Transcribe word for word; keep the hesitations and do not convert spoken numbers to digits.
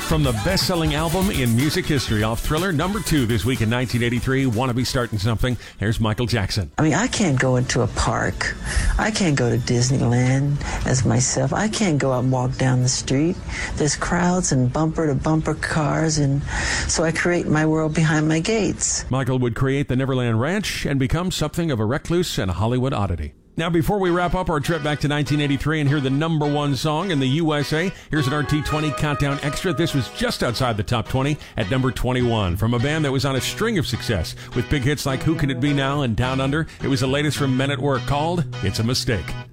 From the best-selling album in music history, off Thriller, number two this week in nineteen eighty-three, Wanna Be Starting Something. Here's Michael Jackson. I mean, I can't go into a park. I can't go to Disneyland as myself. I can't go out and walk down the street. There's crowds and bumper-to-bumper cars, and so I create my world behind my gates. Michael would create the Neverland Ranch and become something of a recluse and a Hollywood oddity. Now, before we wrap up our trip back to nineteen eighty-three and hear the number one song in the U S A, here's an R T twenty Countdown Extra. This was just outside the top twenty at number twenty-one. From a band that was on a string of success with big hits like Who Can It Be Now and Down Under, it was the latest from Men at Work called It's a Mistake.